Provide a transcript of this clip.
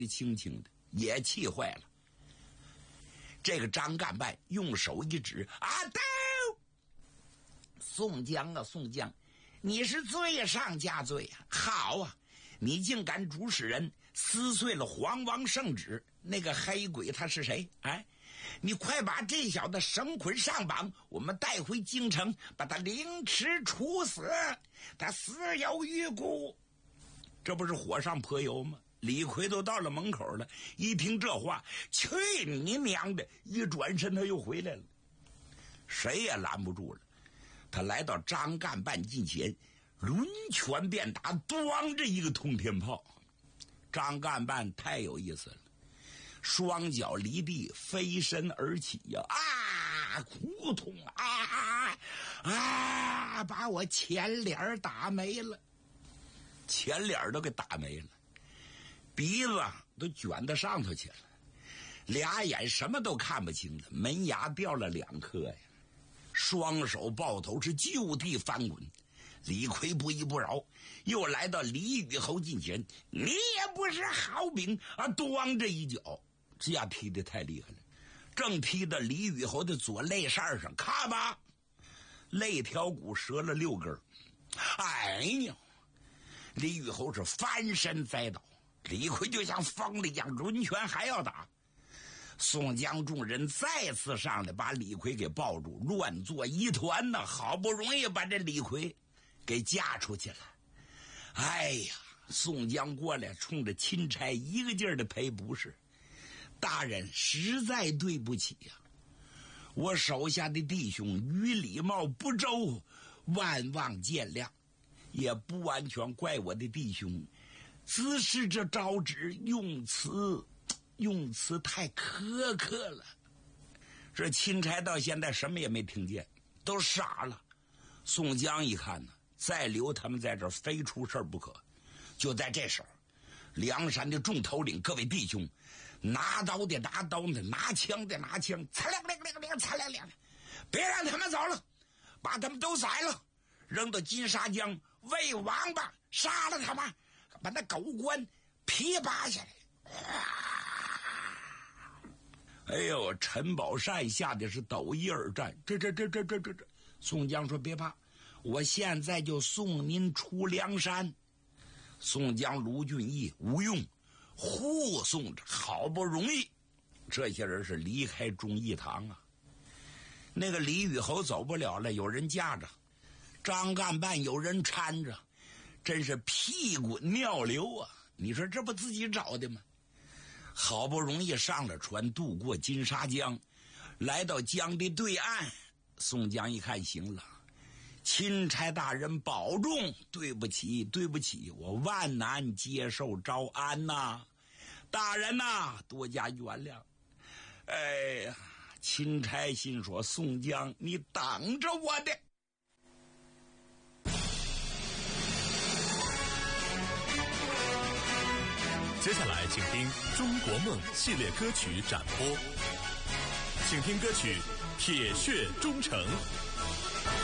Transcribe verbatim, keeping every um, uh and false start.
轻轻的，也气坏了。这个张干办用手一指：“阿斗，宋江啊，宋江，你是罪上加罪啊！好啊，你竟敢主使人撕碎了黄王圣旨，那个黑鬼他是谁？哎，你快把这小子绳捆上绑，我们带回京城，把他凌迟处死，他死有余辜。”这不是火上泼油吗？李逵都到了门口了，一听这话，去你娘的！一转身他又回来了，谁也拦不住了。他来到张干办近前，抡拳便打，咣着一个通天炮。张干办太有意思了，双脚离地，飞身而起呀！啊，苦痛啊啊！把我前脸打没了，前脸都给打没了。鼻子都卷到上头去了，俩眼什么都看不清了，门牙掉了两颗呀，双手抱头是就地翻滚。李逵不依不饶，又来到李宇侯近前：“你也不是好兵啊！”咣这一脚，这下踢得太厉害了，正踢到李宇侯的左肋扇上，看吧，肋条骨折了六根。哎呀，李宇侯是翻身栽倒。李逵就像疯了一样，抡拳还要打。宋江众人再次上来，把李逵给抱住，乱作一团呢。好不容易把这李逵给架出去了。哎呀，宋江过来冲着钦差一个劲儿的赔不是：“大人实在对不起呀、啊，我手下的弟兄于礼貌不周，万望见谅，也不完全怪我的弟兄。只是这招旨用词用词太苛刻了。”这钦差到现在什么也没听见，都傻了。宋江一看呢，再留他们在这儿非出事不可。就在这时候，梁山的众头领各位弟兄，拿刀的拿刀的，拿枪的拿枪，擦亮亮亮亮擦亮亮，别让他们走了，把他们都宰了，扔到金沙江喂王八，杀了他们，把那狗官皮扒下来。哎呦，陈宝善吓得是抖一耳战。这这这这这这这，宋江说：“别怕，我现在就送您出梁山。”宋江、卢俊义、吴用护送着，好不容易，这些人是离开忠义堂啊。那个李宇侯走不了了，有人架着；张干办有人搀着，真是屁滚尿流啊！你说这不自己找的吗？好不容易上了船，渡过金沙江，来到江的对岸。宋江一看，行了，钦差大人保重，对不起对不起，我万难接受招安呐，大人呐，多加原谅。哎呀，钦差心说：宋江，你等着我的。 接下来请听《中国梦》系列歌曲展播，请听歌曲《铁血忠诚》。